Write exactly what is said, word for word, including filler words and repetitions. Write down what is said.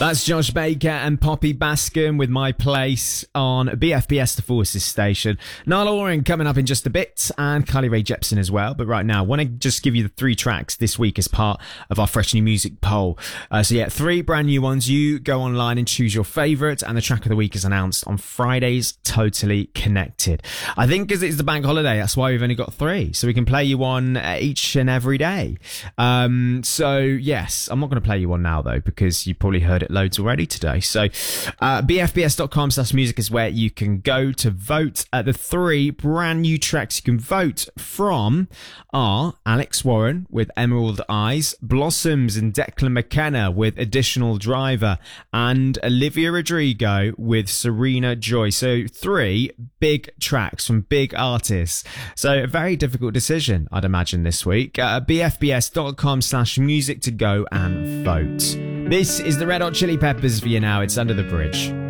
That's Josh Baker and Poppy Bascom with My Place on B F B S, the Forces station. Niall Oren coming up in just a bit, and Carly Rae Jepsen as well. But right now, I want to just give you the three tracks this week as part of our Fresh New Music poll. Uh, so yeah, three brand new ones. You go online and choose your favourite, and the track of the week is announced on Friday's Totally Connected. I think because it's the bank holiday, that's why we've only got three. So we can play you one each and every day. Um, so yes, I'm not going to play you one now though, because you probably heard it loads already today. So uh, b f b s dot com slash music is where you can go to vote at the three brand new tracks you can vote from are Alex Warren with Emerald Eyes, Blossoms and Declan McKenna with Additional Driver, and Olivia Rodrigo with Serena Joy. So three big tracks from big artists. So a very difficult decision, I'd imagine, this week. Uh, b f b s dot com slash music to go and vote. This is the Red Hot Chili Peppers for you now. It's Under the Bridge.